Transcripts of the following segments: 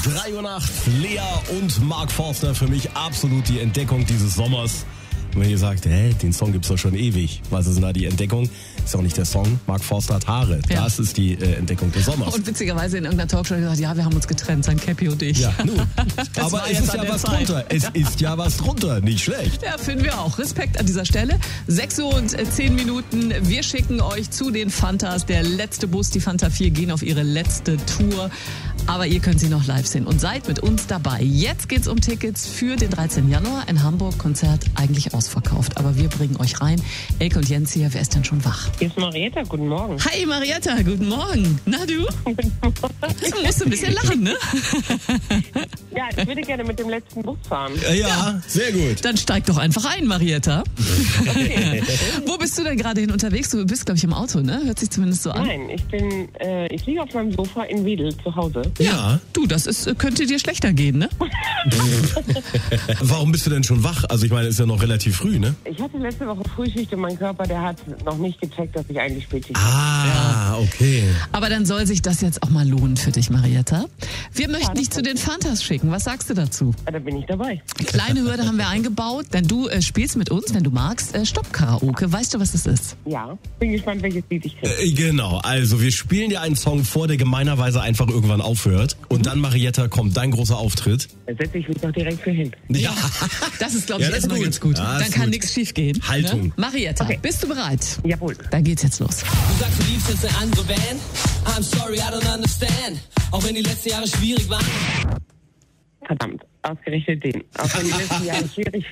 3 Uhr nachts, Lea und Mark Forster, für mich absolut die Entdeckung dieses Sommers. Und wenn ihr sagt, den Song gibt's doch schon ewig, was ist denn da die Entdeckung? Ist auch nicht der Song, Mark Forster hat Haare. Ja. Das ist die Entdeckung des Sommers. Und witzigerweise in irgendeiner Talkshow gesagt, ja, wir haben uns getrennt, sein Cappy und ich. Ja, nun. Aber es ist ja was drunter. Es ist ja was drunter, nicht schlecht. Ja, finden wir auch. Respekt an dieser Stelle. 6 Uhr und 10 Minuten. Wir schicken euch zu den Fantas. Der letzte Bus, die Fanta 4, gehen auf ihre letzte Tour. Aber ihr könnt sie noch live sehen und seid mit uns dabei. Jetzt geht's um Tickets für den 13. Januar. Ein Hamburg-Konzert, eigentlich ausverkauft. Aber wir bringen euch rein. Elke und Jens hier, wer ist denn schon wach? Hier ist Marietta, guten Morgen. Hi Marietta, guten Morgen. Na du? Guten Morgen. Du musst ein bisschen lachen, ne? Ja, ich würde gerne mit dem letzten Bus fahren. Ja, sehr gut. Dann steig doch einfach ein, Marietta. Okay. Wo bist du denn gerade hin unterwegs? Du bist, glaube ich, im Auto, ne? Hört sich zumindest so an. Nein, ich liege auf meinem Sofa in Wedel zu Hause. Ja. Du, könnte dir schlechter gehen, ne? Warum bist du denn schon wach? Also ich meine, es ist ja noch relativ früh, ne? Ich hatte letzte Woche Frühschicht und mein Körper, der hat noch nicht gecheckt, dass ich eigentlich Spätschicht habe. Ah, okay. Aber dann soll sich das jetzt auch mal lohnen für dich, Marietta. Wir möchten dich zu den Fantas schicken. Was sagst du dazu? Da bin ich dabei. Kleine Hürde haben wir eingebaut, denn du spielst mit uns, wenn du magst, Stopp-Karaoke. Weißt du, was das ist? Ja, bin gespannt, welches Lied ich kriege. Genau, also wir spielen dir einen Song vor, der gemeinerweise einfach irgendwann aufhört. Und dann, Marietta, kommt dein großer Auftritt. Da setze ich mich doch direkt für hin. Ja. Das ist, glaube ich, Ja, das ist erstmal gut. ganz gut. Ja, Dann ist kann gut. nichts schief gehen. Haltung. Ne? Marietta, Okay. bist du bereit? Jawohl. Dann geht's jetzt los. Du sagst, du liebst jetzt eine andere Band. I'm sorry, I don't understand. Auch wenn die letzten Jahre schwierig waren. Verdammt, ausgerechnet den. Auch wenn die letzten Jahre schwierig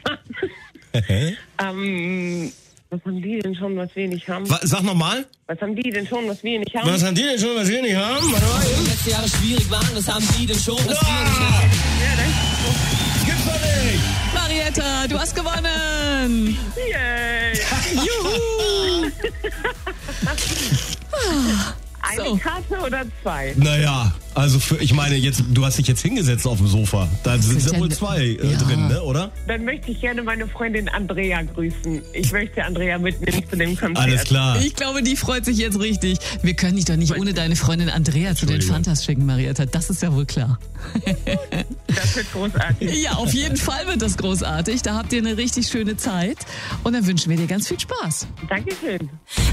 waren. Was haben die denn schon, was wir nicht haben? Sag nochmal. Was haben die denn schon, was wir nicht haben? Was haben die denn schon, was wir nicht haben? Warte mal. Auch wenn die letzten Jahre schwierig waren, was haben die denn schon, was wir nicht haben? Gibt's doch nicht. Marietta, du hast gewonnen. Yay! Juhu. Eine So. Karte oder zwei? Naja, also ich meine, du hast dich jetzt hingesetzt auf dem Sofa. Da sind ja wohl zwei drin, ne, oder? Dann möchte ich gerne meine Freundin Andrea grüßen. Ich möchte Andrea mitnehmen zu dem Konzert. Alles klar. Ich glaube, die freut sich jetzt richtig. Wir können dich doch nicht ohne deine Freundin Andrea zu den Entschuldigung. Fantas schicken, Marietta. Das ist ja wohl klar. Das wird großartig. Ja, auf jeden Fall wird das großartig. Da habt ihr eine richtig schöne Zeit. Und dann wünschen wir dir ganz viel Spaß. Dankeschön.